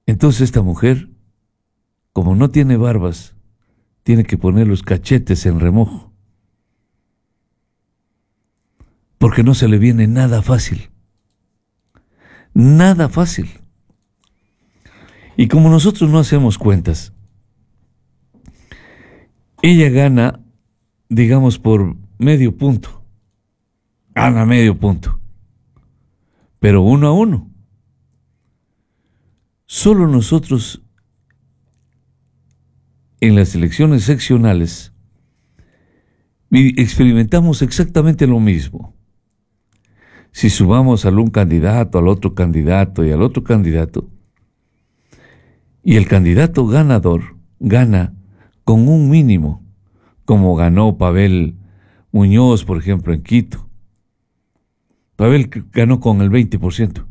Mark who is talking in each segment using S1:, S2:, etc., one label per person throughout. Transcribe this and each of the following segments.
S1: Entonces esta mujer, como no tiene barbas, tiene que poner los cachetes en remojo, porque no se le viene nada fácil. Nada fácil. Y como nosotros no hacemos cuentas, ella gana, digamos, por medio punto. Gana medio punto. Pero 1-1. Solo nosotros en las elecciones seccionales experimentamos exactamente lo mismo. Si sumamos al un candidato, al otro candidato y al otro candidato, y el candidato ganador gana con un mínimo, como ganó Pavel Muñoz, por ejemplo, en Quito. Pavel ganó con el 20%.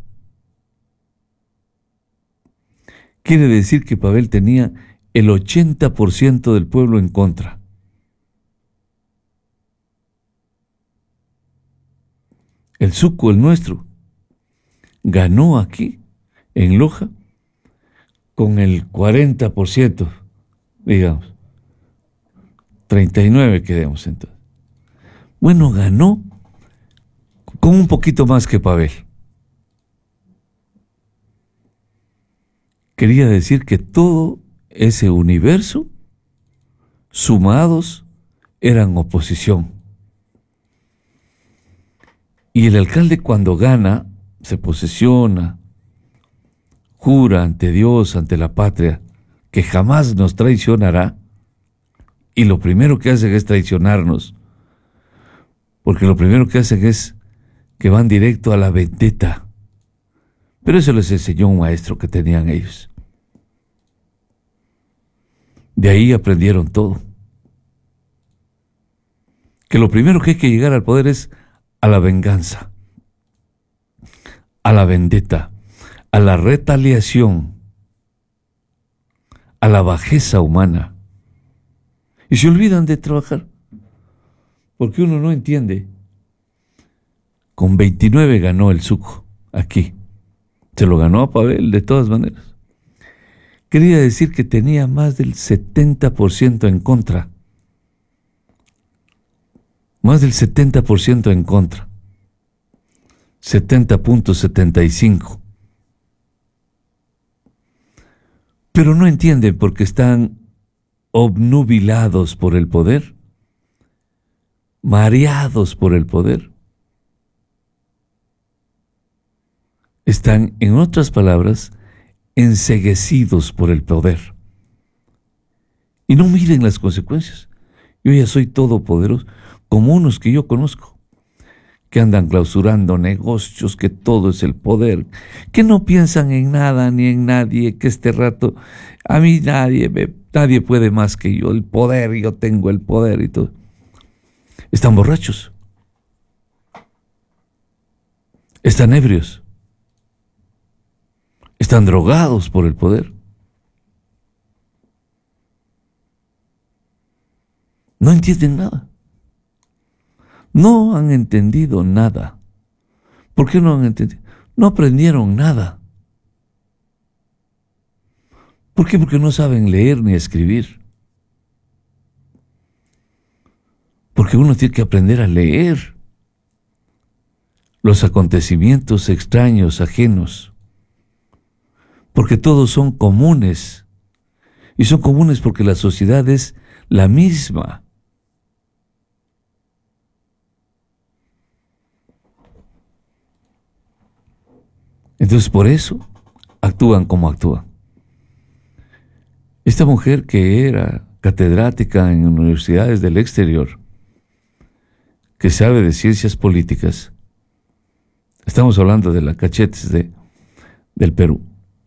S1: Quiere decir que Pavel tenía el 80% del pueblo en contra. El Suco, el nuestro, ganó aquí, en Loja, con el 40%, digamos. 39 quedemos entonces. Bueno, ganó con un poquito más que Pavel. Quería decir que todo ese universo, sumados, eran oposición. Y el alcalde, cuando gana, se posesiona, jura ante Dios, ante la patria, que jamás nos traicionará, y lo primero que hacen es traicionarnos, porque lo primero que hacen es que van directo a la vendetta. Pero eso les enseñó un maestro que tenían ellos. De ahí aprendieron todo. Que lo primero que hay que llegar al poder es a la venganza, a la vendetta, a la retaliación, a la bajeza humana. Y se olvidan de trabajar, porque uno no entiende. Con 29 ganó el Suco, aquí. Se lo ganó a Pavel de todas maneras. Quería decir que tenía más del 70% en contra. Más del 70% en contra. 70.75. Pero no entienden porque están obnubilados por el poder, mareados por el poder. Están, en otras palabras, enceguecidos por el poder. Y no miren las consecuencias. Yo ya soy todopoderoso, como unos que yo conozco, que andan clausurando negocios, que todo es el poder, que no piensan en nada ni en nadie, que este rato a mí nadie puede más que yo, el poder, yo tengo el poder y todo. Están borrachos, están ebrios, están drogados por el poder. No entienden nada. No han entendido nada. ¿Por qué no han entendido? No aprendieron nada. ¿Por qué? Porque no saben leer ni escribir. Porque uno tiene que aprender a leer los acontecimientos extraños, ajenos. Porque todos son comunes. Y son comunes porque la sociedad es la misma. Entonces, por eso actúan como actúan. Esta mujer, que era catedrática en universidades del exterior, que sabe de ciencias políticas, estamos hablando de la Cachetes del Perú,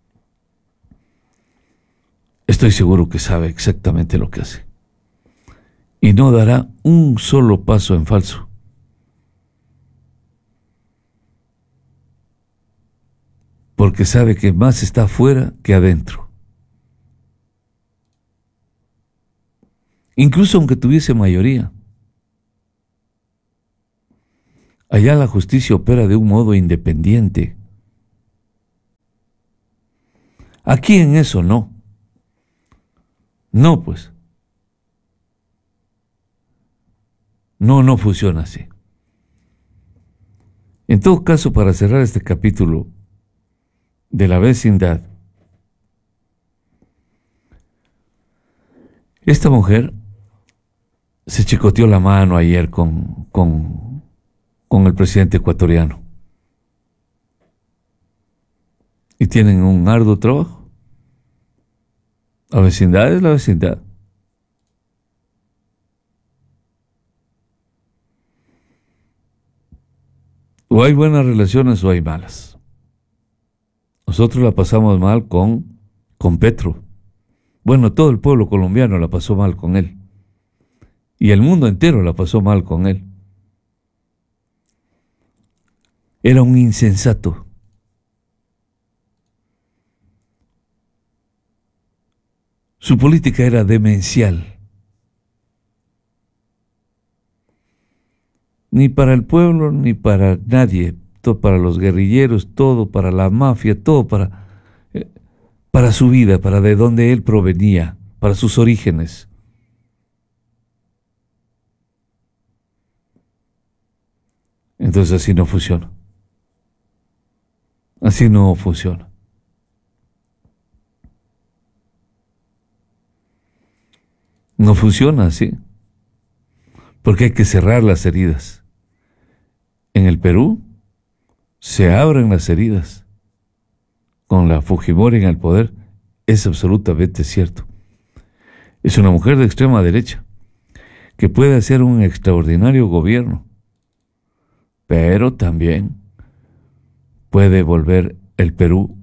S1: estoy seguro que sabe exactamente lo que hace. Y no dará un solo paso en falso. Porque sabe que más está afuera que adentro. Incluso aunque tuviese mayoría. Allá la justicia opera de un modo independiente. Aquí en eso no. No, pues. No funciona así. En todo caso, para cerrar este capítulo de la vecindad, esta mujer se chicoteó la mano ayer con el presidente ecuatoriano. Y tienen un arduo trabajo. La vecindad es la vecindad. O hay buenas relaciones o hay malas. Nosotros la pasamos mal con Petro. Bueno, todo el pueblo colombiano la pasó mal con él. Y el mundo entero la pasó mal con él. Era un insensato. Su política era demencial. Ni para el pueblo, ni para nadie. Todo para los guerrilleros, todo para la mafia, todo para su vida, para de donde él provenía, para sus orígenes. Entonces así no funciona. Así no funciona. No funciona así. Porque hay que cerrar las heridas. En el Perú se abren las heridas. Con la Fujimori en el poder, es absolutamente cierto. Es una mujer de extrema derecha que puede hacer un extraordinario gobierno, pero también puede volver el Perú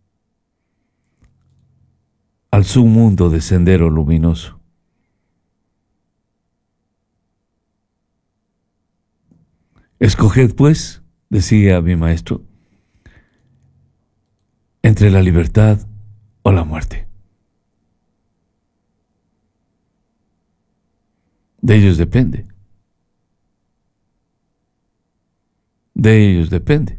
S1: al submundo de Sendero Luminoso. Escoged, pues, decía mi maestro, entre la libertad o la muerte. De ellos depende. De ellos depende.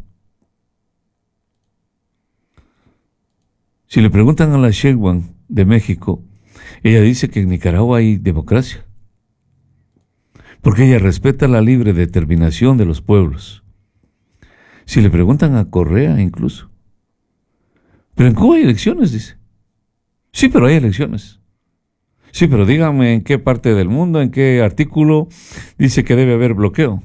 S1: Si le preguntan a la Sheinbaum de México, ella dice que en Nicaragua hay democracia, porque ella respeta la libre determinación de los pueblos. Si le preguntan a Correa incluso, pero en Cuba hay elecciones, dice. Sí, pero hay elecciones. Sí, pero dígame en qué parte del mundo, en qué artículo dice que debe haber bloqueo.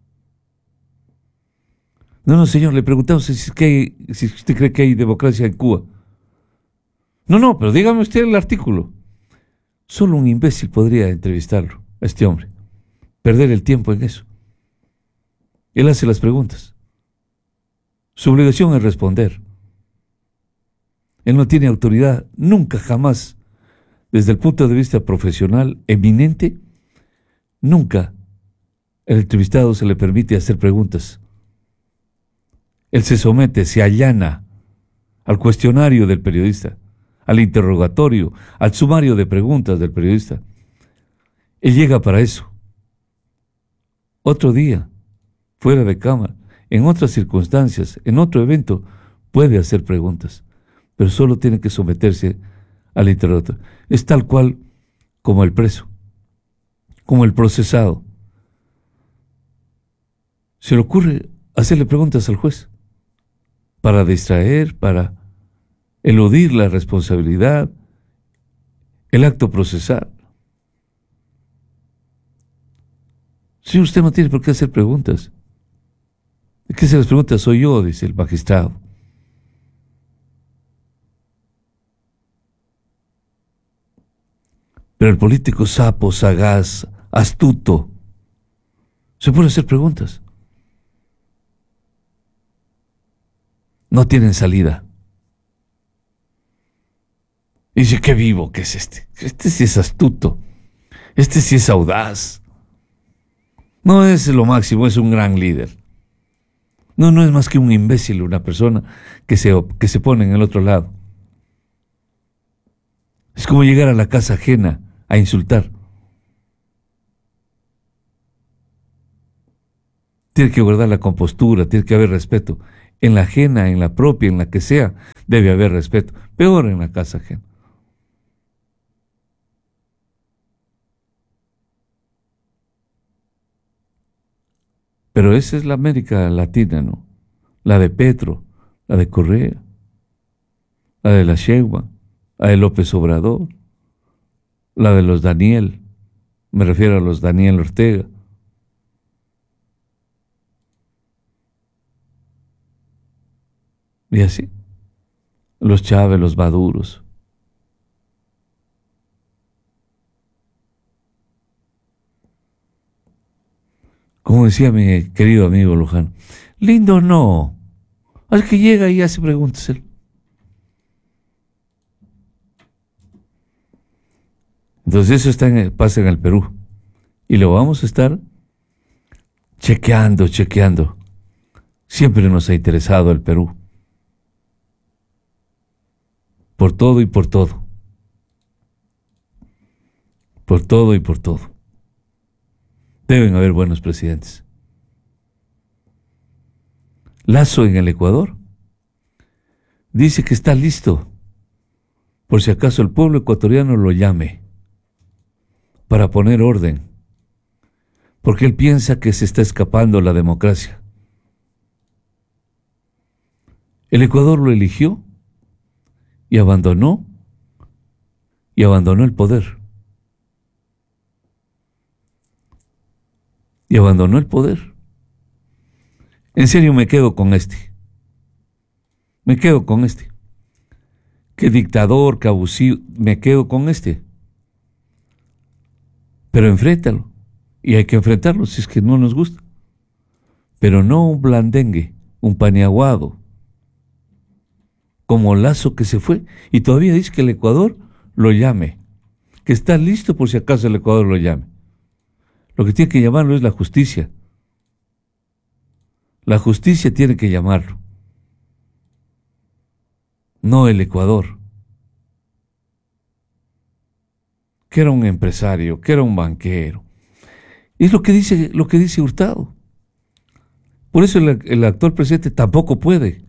S1: No, señor, le preguntamos si usted cree que hay democracia en Cuba. No, pero dígame usted el artículo. Solo un imbécil podría entrevistarlo, a este hombre. Perder el tiempo en eso. Él hace las preguntas. Su obligación es responder. Él no tiene autoridad, nunca, jamás, desde el punto de vista profesional eminente, nunca el entrevistado se le permite hacer preguntas. Él se somete, se allana al cuestionario del periodista, al interrogatorio, al sumario de preguntas del periodista. Él llega para eso. Otro día, fuera de cámara, en otras circunstancias, en otro evento, puede hacer preguntas, pero solo tiene que someterse al interrogatorio. Es tal cual como el preso, como el procesado. Se le ocurre hacerle preguntas al juez para distraer, para eludir la responsabilidad, el acto procesal. Si usted no tiene por qué hacer preguntas, ¿de qué se las pregunta? Soy yo, dice el magistrado. Pero el político sapo, sagaz, astuto, se puede hacer preguntas. No tienen salida. Y dice, qué vivo que es este. Este sí es astuto. Este sí es audaz. No es lo máximo, es un gran líder. No es más que un imbécil, una persona que se pone en el otro lado. Es como llegar a la casa ajena a insultar. Tiene que guardar la compostura, tiene que haber respeto. En la ajena, en la propia, en la que sea, debe haber respeto. Peor en la casa ajena. Pero esa es la América Latina, ¿no? La de Petro, la de Correa, la de la Sheinbaum, la de López Obrador, la de los Daniel, me refiero a los Daniel Ortega. Y así, los Chávez, los Maduros. Como decía mi querido amigo Luján, lindo no, al que llega y hace preguntas él. Entonces eso pasa en el Perú. Y lo vamos a estar chequeando. Siempre nos ha interesado el Perú. Por todo y por todo. Por todo y por todo. Deben haber buenos presidentes. Lazo en el Ecuador dice que está listo por si acaso el pueblo ecuatoriano lo llame para poner orden, porque él piensa que se está escapando la democracia. El Ecuador lo eligió y abandonó el poder. Y abandonó el poder. En serio me quedo con este. Qué dictador, qué abusivo, me quedo con este. Pero enfréntalo. Y hay que enfrentarlo si es que no nos gusta. Pero no un blandengue, un paniaguado, como Lazo que se fue y todavía dice que el Ecuador lo llame, que está listo por si acaso el Ecuador lo llame. Lo que tiene que llamarlo es la justicia. La justicia tiene que llamarlo, no el Ecuador, que era un empresario, que era un banquero. Y es lo que dice Hurtado. Por eso el actual presidente tampoco puede.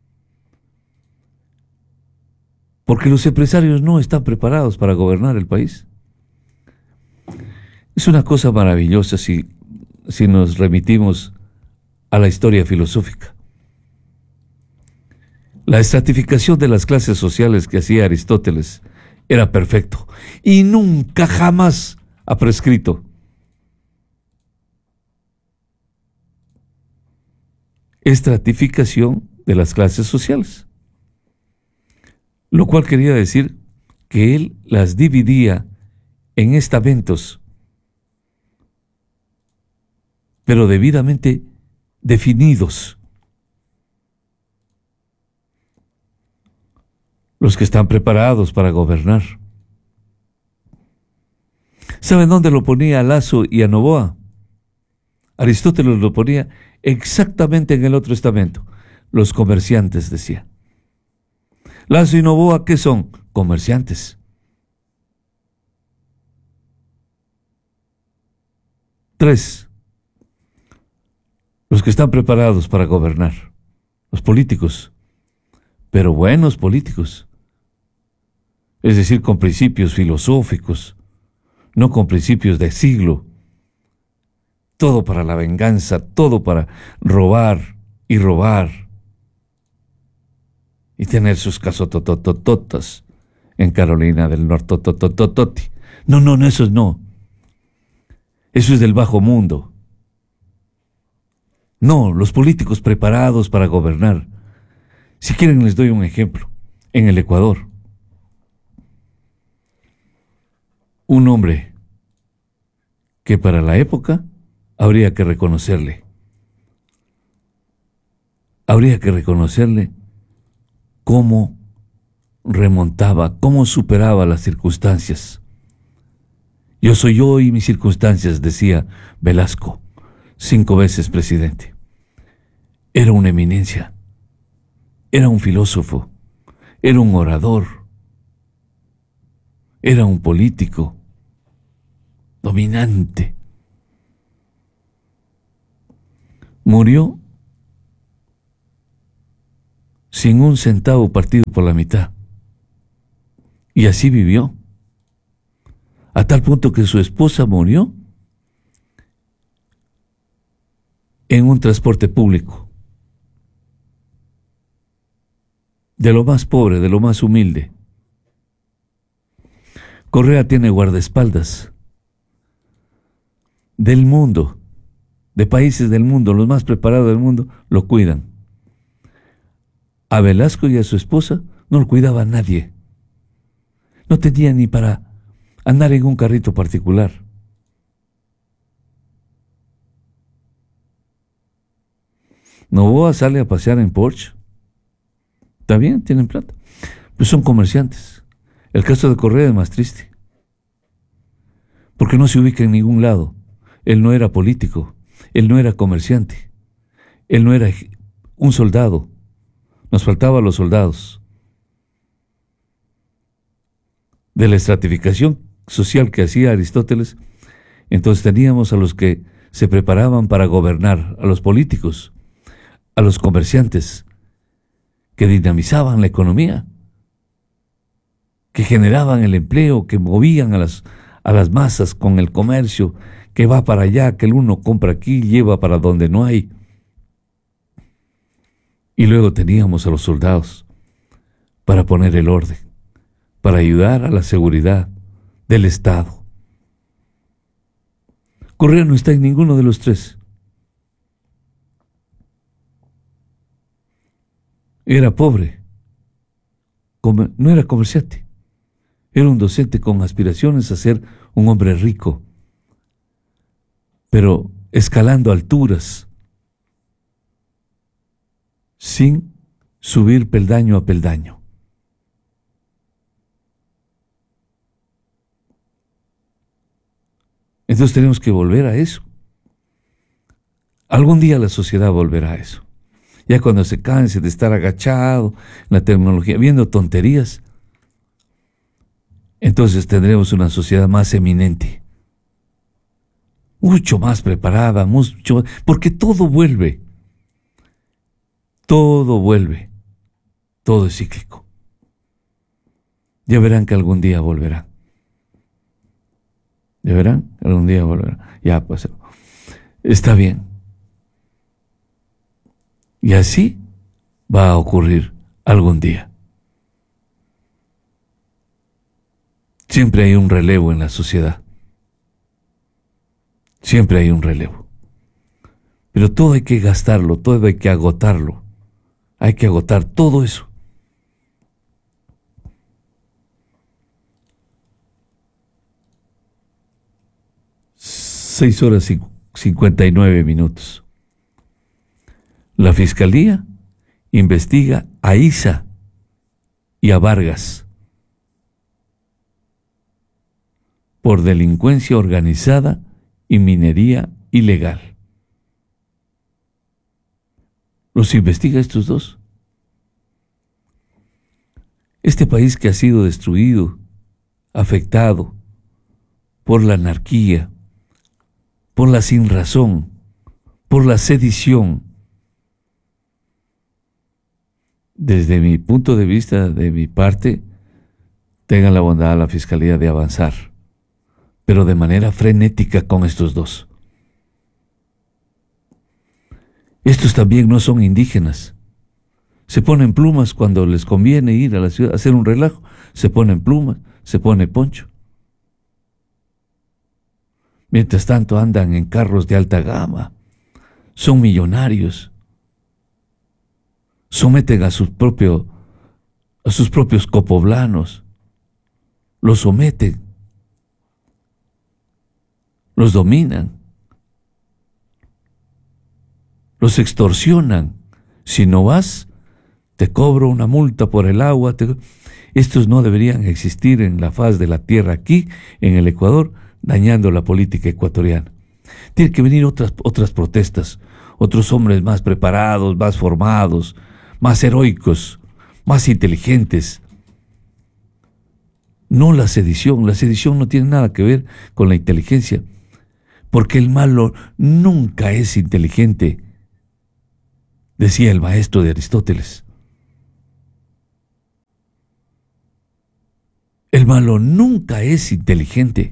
S1: Porque los empresarios no están preparados para gobernar el país. Es una cosa maravillosa si nos remitimos a la historia filosófica. La estratificación de las clases sociales que hacía Aristóteles era perfecto y nunca jamás ha prescrito. Estratificación de las clases sociales. Lo cual quería decir que él las dividía en estamentos, pero debidamente definidos. Los que están preparados para gobernar. ¿Saben dónde lo ponía a Lazo y a Noboa? Aristóteles lo ponía exactamente en el otro estamento. Los comerciantes, decía. Lazo y Noboa, ¿qué son? Comerciantes. Tres, los que están preparados para gobernar, los políticos, pero buenos políticos, es decir, con principios filosóficos, no con principios de siglo, todo para la venganza, todo para robar y tener sus casotototototas en Carolina del Norte, tototototi. No, eso no. Eso es del bajo mundo. No, los políticos preparados para gobernar. Si quieren les doy un ejemplo. En el Ecuador, un hombre que para la época habría que reconocerle cómo remontaba, cómo superaba las circunstancias. Yo soy yo y mis circunstancias, decía Velasco, 5 veces presidente. Era una eminencia, era un filósofo, era un orador, era un político dominante. Murió sin un centavo partido por la mitad. Y así vivió, a tal punto que su esposa murió en un transporte público, de lo más pobre, de lo más humilde. Correa tiene guardaespaldas del mundo, de países del mundo, los más preparados del mundo, lo cuidan. A Velasco y a su esposa no lo cuidaba nadie. No tenía ni para andar en un carrito particular. Novoa sale a pasear en Porsche. Está bien, tienen plata. Pues son comerciantes. El caso de Correa es más triste, porque no se ubica en ningún lado. Él no era político, él no era comerciante, él no era un soldado. Nos faltaban los soldados. De la estratificación social que hacía Aristóteles, entonces teníamos a los que se preparaban para gobernar, a los políticos, a los comerciantes, que dinamizaban la economía, que generaban el empleo, que movían a las masas con el comercio, que va para allá, que el uno compra aquí, lleva para donde no hay. Y luego teníamos a los soldados para poner el orden, para ayudar a la seguridad del Estado. Correa no está en ninguno de los tres. Era pobre, no era comerciante, era un docente con aspiraciones a ser un hombre rico, pero escalando alturas, sin subir peldaño a peldaño. Entonces tenemos que volver a eso. Algún día la sociedad volverá a eso. Ya cuando se canse de estar agachado en la tecnología, viendo tonterías, entonces tendremos una sociedad más eminente, mucho más preparada, porque todo vuelve, todo es cíclico. Ya verán que algún día volverá. Ya verán, algún día volverá. Ya, pues, está bien. Y así va a ocurrir algún día. Siempre hay un relevo en la sociedad. Siempre hay un relevo. Pero todo hay que gastarlo, todo hay que agotarlo. Hay que agotar todo eso. Seis horas y 59 minutos. La Fiscalía investiga a Isa y a Vargas por delincuencia organizada y minería ilegal. Los investiga estos dos. Este país que ha sido destruido, afectado por la anarquía, por la sinrazón, por la sedición. Desde mi punto de vista, de mi parte, tengan la bondad la Fiscalía de avanzar, pero de manera frenética con estos dos. Estos también no son indígenas. Se ponen plumas cuando les conviene ir a la ciudad a hacer un relajo. Se ponen plumas, se pone poncho. Mientras tanto andan en carros de alta gama. Son millonarios. Someten a sus propios copoblanos. Los someten. Los dominan. Los extorsionan. Si no vas, te cobro una multa por el agua. Estos no deberían existir en la faz de la tierra aquí, en el Ecuador, dañando la política ecuatoriana. Tienen que venir otras protestas, otros hombres más preparados, más formados, más heroicos, más inteligentes. No la sedición. La sedición no tiene nada que ver con la inteligencia, porque el malo nunca es inteligente, decía el maestro de Aristóteles. El malo nunca es inteligente.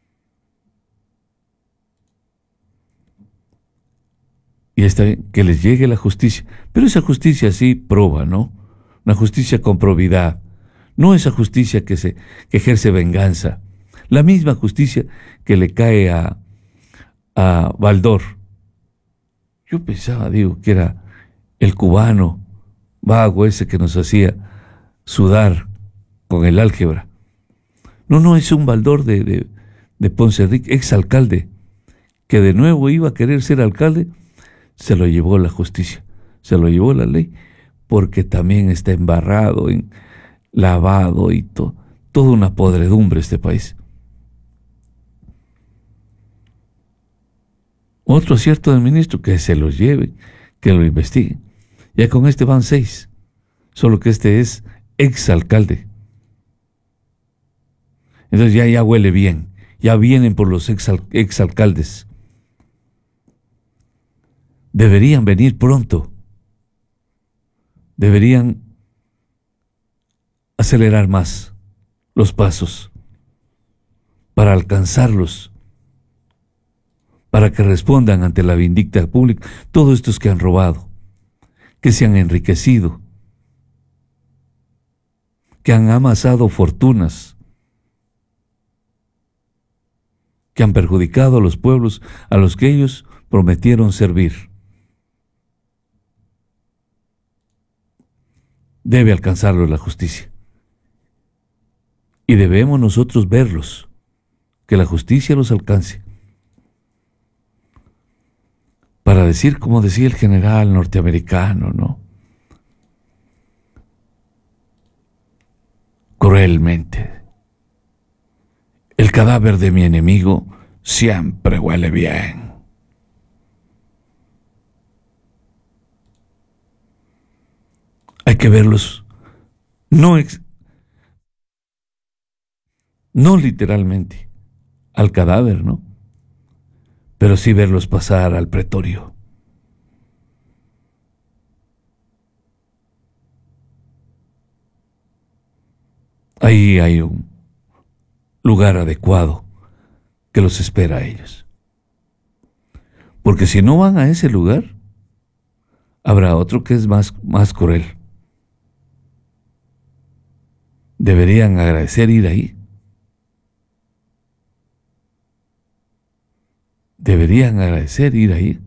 S1: Y está bien que les llegue la justicia, pero esa justicia sí proba, ¿no? Una justicia con probidad, no esa justicia que ejerce venganza, la misma justicia que le cae a Baldor. Yo pensaba, digo, que era el cubano vago ese que nos hacía sudar con el álgebra. No, es un Baldor de Ponce Enrique, exalcalde, que de nuevo iba a querer ser alcalde. Se lo llevó la justicia, se lo llevó la ley, porque también está embarrado, lavado y toda una podredumbre este país. Otro acierto del ministro, que se lo lleve, que lo investiguen. Ya con este van 6, solo que este es exalcalde. Entonces ya huele bien, ya vienen por los exalcaldes. Deberían venir pronto. Deberían acelerar más los pasos para alcanzarlos, para que respondan ante la vindicta pública todos estos que han robado, que se han enriquecido, que han amasado fortunas, que han perjudicado a los pueblos a los que ellos prometieron servir. Debe alcanzarlos la justicia. Y debemos nosotros verlos, que la justicia los alcance. Para decir, como decía el general norteamericano, ¿no? Cruelmente: el cadáver de mi enemigo siempre huele bien. Hay que verlos, no literalmente al cadáver, ¿no? Pero sí verlos pasar al pretorio. Ahí hay un lugar adecuado que los espera a ellos. Porque si no van a ese lugar, habrá otro que es más cruel. Deberían agradecer ir ahí. Deberían agradecer ir ahí.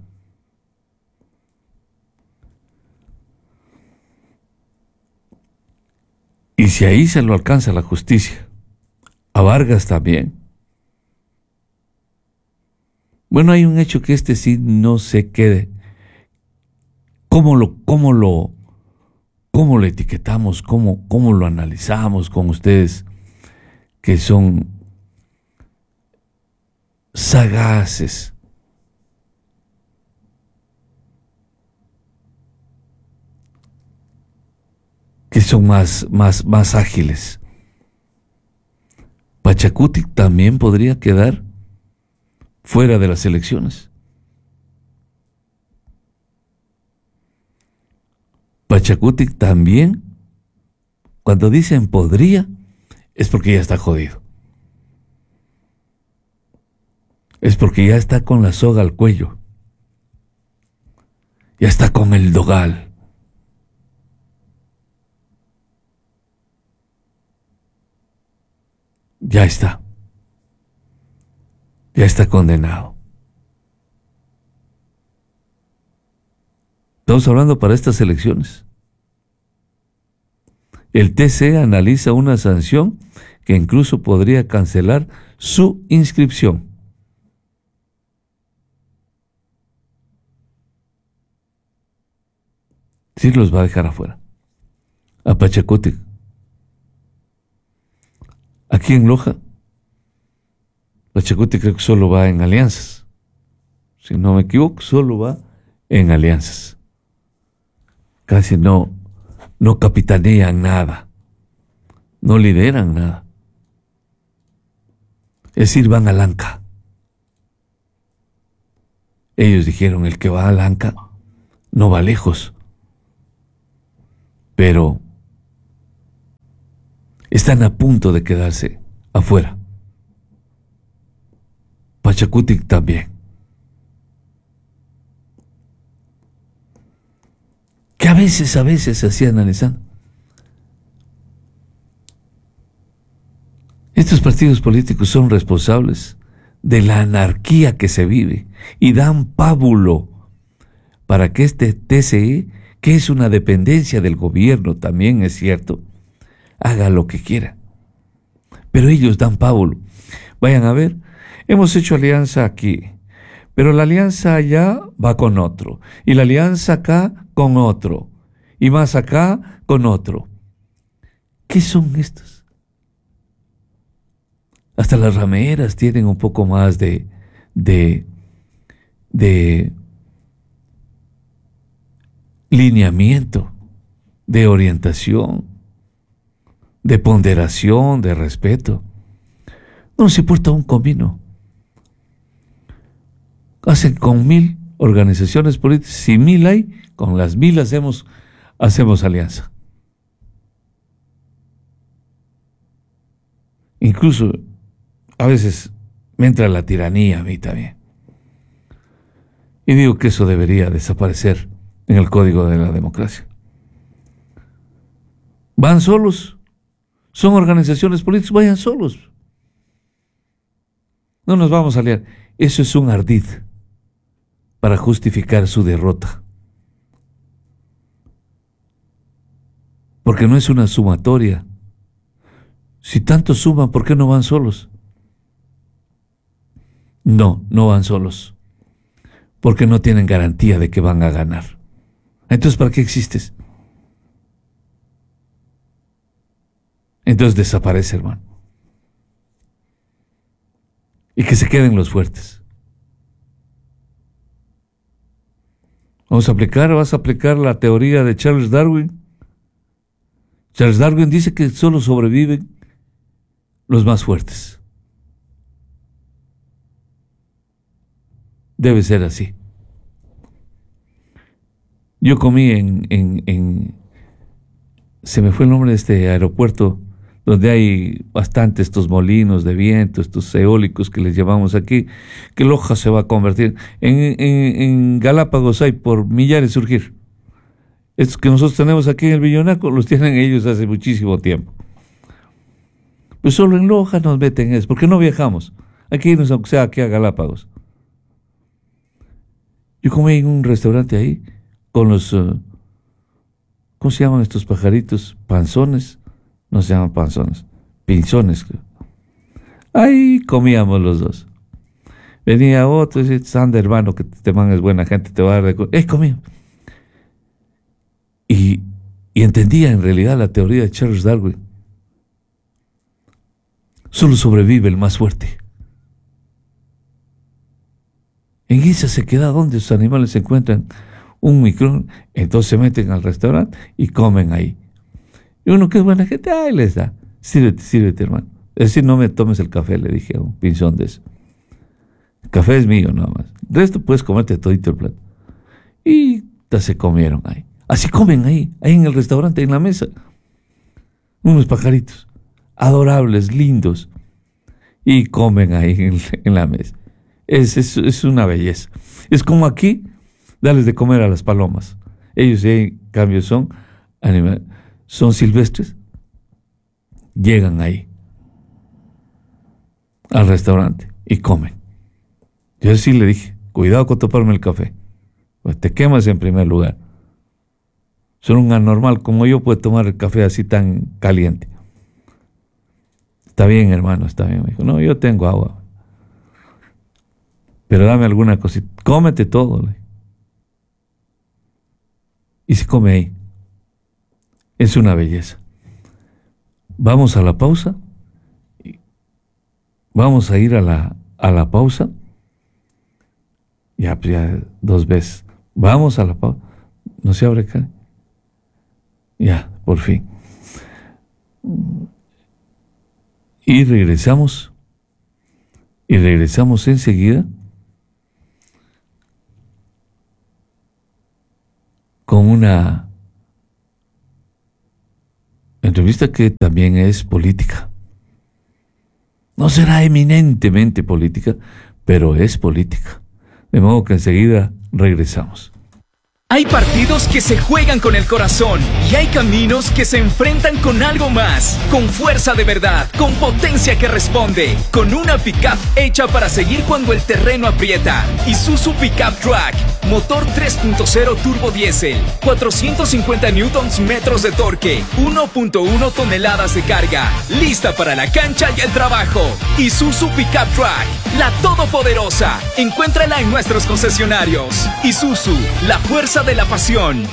S1: Y si ahí se lo alcanza la justicia, a Vargas también. Bueno, hay un hecho que sí no se quede. ¿Cómo lo etiquetamos? ¿Cómo lo analizamos con ustedes que son sagaces? Que son más ágiles. Pachacutic también podría quedar fuera de las elecciones. Pachacutic también, cuando dicen podría, es porque ya está jodido. Es porque ya está con la soga al cuello. Ya está con el dogal. Ya está. Ya está condenado. Estamos hablando para estas elecciones. El TC analiza una sanción que incluso podría cancelar su inscripción. Sí los va a dejar afuera. A Pachacutic. Aquí en Loja, Pachacutic creo que solo va en alianzas. Si no me equivoco, solo va en alianzas. Casi no capitanean nada. No lideran nada. Es decir, van a Lanca. Ellos dijeron, el que va a Lanca no va lejos. Pero están a punto de quedarse afuera. Pachacutic también. Que a veces se hacía analizando. Estos partidos políticos son responsables de la anarquía que se vive y dan pábulo para que este TCE, que es una dependencia del gobierno, también es cierto, haga lo que quiera. Pero ellos dan pábulo. Vayan a ver, hemos hecho alianza aquí, pero la alianza allá va con otro, y la alianza acá con otro, y más acá con otro. ¿Qué son estos? Hasta las rameras tienen un poco más de lineamiento, de orientación, de ponderación, de respeto. No nos importa un comino. Hacen con 1000 organizaciones políticas, si 1000 hay, con las 1000 hacemos alianza. Incluso a veces me entra la tiranía a mí también. Y digo que eso debería desaparecer en el código de la democracia. Van solos, son organizaciones políticas, vayan solos. No nos vamos a aliar. Eso es un ardid para justificar su derrota. Porque no es una sumatoria. Si tanto suman, ¿por qué no van solos? No van solos. Porque no tienen garantía de que van a ganar. Entonces, ¿para qué existes? Entonces desaparece, hermano. Y que se queden los fuertes. Vas a aplicar la teoría de Charles Darwin. Charles Darwin dice que solo sobreviven los más fuertes. Debe ser así. Yo comí se me fue el nombre de este aeropuerto, donde hay bastante estos molinos de viento, estos eólicos que les llamamos aquí, que Loja se va a convertir. En Galápagos hay por millares surgir. Estos que nosotros tenemos aquí en el Villonaco, los tienen ellos hace muchísimo tiempo. Pues solo en Loja nos meten eso. ¿Por qué no viajamos? Aquí, aunque sea aquí a Galápagos. Yo comí en un restaurante ahí con los, ¿cómo se llaman estos pajaritos? Panzones. No se llaman panzones, pinzones, creo. Ahí comíamos los dos. Venía otro y dice, anda hermano, que este man es buena gente, te va a dar de comer. Comíamos. Y entendía en realidad la teoría de Charles Darwin. Solo sobrevive el más fuerte. En esa sequedad donde los animales se encuentran un micrón, entonces se meten al restaurante y comen ahí. Y uno que es buena gente, ahí les da. Sírvete, hermano. Es decir, no me tomes el café, le dije a un pinzón de eso. El café es mío nada más. De resto puedes comerte todito el plato. Y se comieron ahí. Así comen ahí en el restaurante, en la mesa. Unos pajaritos, adorables, lindos. Y comen ahí en la mesa. Es una belleza. Es como aquí, darles de comer a las palomas. Ellos, en cambio, son animales, son silvestres. Llegan ahí al restaurante y comen. Yo sí le dije, cuidado con toparme el café, pues te quemas en primer lugar. Solo un anormal como yo puede tomar el café así tan caliente. Está bien, hermano, está bien. Me dijo, no, yo tengo agua. Pero dame alguna cosita. Cómete todo. Y se come ahí. Es una belleza. Vamos a la pausa. Vamos a ir a la pausa. Ya 2 veces. Vamos a la pausa. No se abre acá. Ya, por fin. Y regresamos. Y regresamos enseguida con una Entrevista que también es política. No será eminentemente política, pero es política. De modo que enseguida regresamos.
S2: Hay partidos que se juegan con el corazón y hay caminos que se enfrentan con algo más, con fuerza de verdad, con potencia que responde, con una pickup hecha para seguir cuando el terreno aprieta. Isuzu Pickup Track, motor 3.0 turbo diésel, 450 Nm de torque, 1.1 toneladas de carga, lista para la cancha y el trabajo. Isuzu Pickup Track, la todopoderosa. Encuéntrala en nuestros concesionarios. Isuzu, la fuerza de la pasión.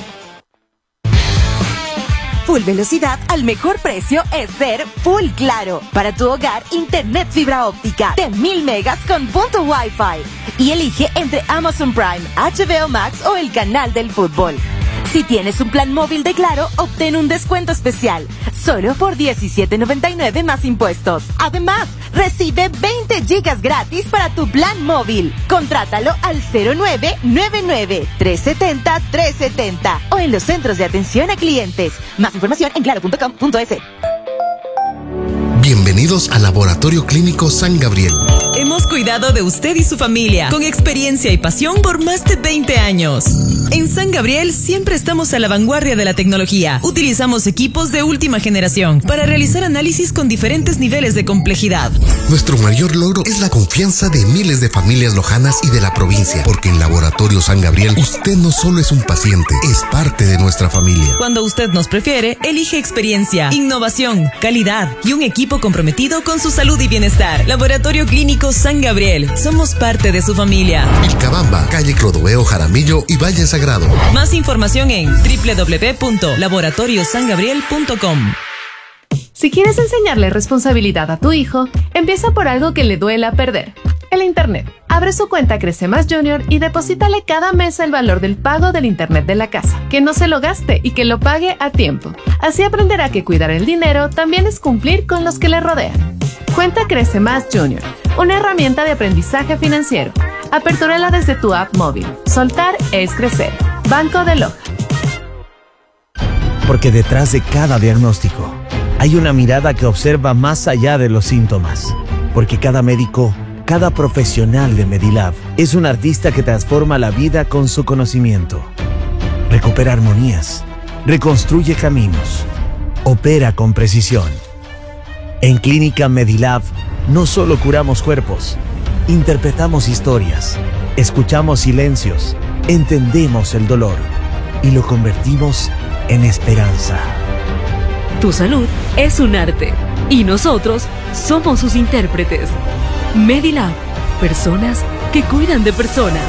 S3: Full velocidad al mejor precio es ser Full Claro. Para tu hogar, internet fibra óptica de 1000 megas con punto Wi-Fi. Y elige entre Amazon Prime, HBO Max o el canal del fútbol. Si tienes un plan móvil de Claro, obtén un descuento especial, solo por $17.99 más impuestos. Además, recibe 20 gigas gratis para tu plan móvil. Contrátalo al 0999-370-370 o en los centros de atención a clientes. Más información en claro.com.es.
S4: Bienvenidos al Laboratorio Clínico San Gabriel.
S5: Hemos cuidado de usted y su familia con experiencia y pasión por más de 20 años. En San Gabriel siempre estamos a la vanguardia de la tecnología. Utilizamos equipos de última generación para realizar análisis con diferentes niveles de complejidad.
S4: Nuestro mayor logro es la confianza de miles de familias lojanas y de la provincia, porque en Laboratorio San Gabriel usted no solo es un paciente, es parte de nuestra familia.
S5: Cuando usted nos prefiere, elige experiencia, innovación, calidad y un equipo comprometido con su salud y bienestar. Laboratorio Clínico San Gabriel. Somos parte de su familia.
S4: Vilcabamba, calle Clodoveo Jaramillo y Valle Sagrado.
S5: Más información en www.laboratoriosangabriel.com.
S6: Si quieres enseñarle responsabilidad a tu hijo, empieza por algo que le duela perder: el internet. Abre su cuenta Crece Más Junior y deposítale cada mes el valor del pago del internet de la casa. Que no se lo gaste y que lo pague a tiempo. Así aprenderá que cuidar el dinero también es cumplir con los que le rodean. Cuenta Crece Más Junior, una herramienta de aprendizaje financiero. Apertúrala desde tu app móvil. Soltar es crecer. Banco de Loja.
S7: Porque detrás de cada diagnóstico hay una mirada que observa más allá de los síntomas. Porque cada médico, cada profesional de Medilab es un artista que transforma la vida con su conocimiento. Recupera armonías, reconstruye caminos, opera con precisión. En Clínica Medilab no solo curamos cuerpos, interpretamos historias, escuchamos silencios, entendemos el dolor y lo convertimos en esperanza.
S8: Tu salud es un arte y nosotros somos sus intérpretes. Medilab, personas que cuidan de personas.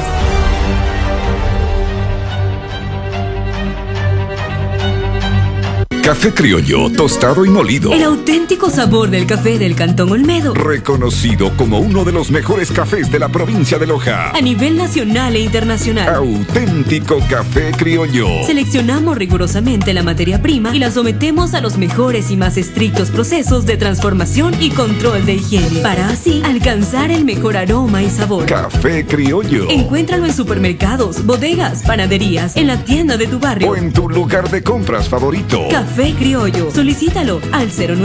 S9: Café criollo, tostado y molido.
S8: El auténtico sabor del café del Cantón Olmedo.
S9: Reconocido como uno de los mejores cafés de la provincia de Loja.
S8: A nivel nacional e internacional.
S9: Auténtico café criollo.
S8: Seleccionamos rigurosamente la materia prima y la sometemos a los mejores y más estrictos procesos de transformación y control de higiene, para así alcanzar el mejor aroma y sabor.
S9: Café criollo.
S8: Encuéntralo en supermercados, bodegas, panaderías, en la tienda de tu barrio
S9: o en tu lugar de compras favorito.
S8: Café Criollo. Solicítalo al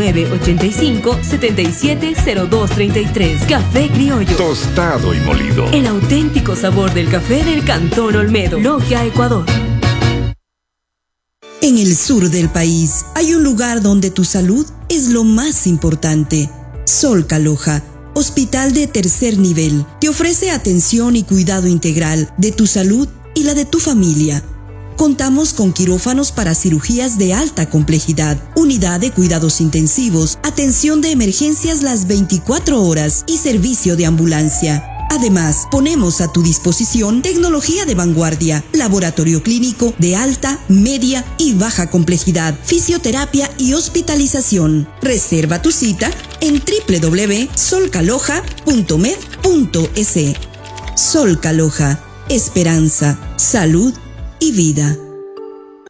S8: 0985-770233. Café Criollo.
S9: Tostado y molido.
S8: El auténtico sabor del café del Cantón Olmedo. Logia, Ecuador.
S10: En el sur del país hay un lugar donde tu salud es lo más importante. Solca Loja, hospital de tercer nivel, te ofrece atención y cuidado integral de tu salud y la de tu familia. Contamos con quirófanos para cirugías de alta complejidad, unidad de cuidados intensivos, atención de emergencias las 24 horas y servicio de ambulancia. Además, ponemos a tu disposición tecnología de vanguardia, laboratorio clínico de alta, media y baja complejidad, fisioterapia y hospitalización. Reserva tu cita en www.solcaloja.med.es. Solca Loja, esperanza, salud y vida.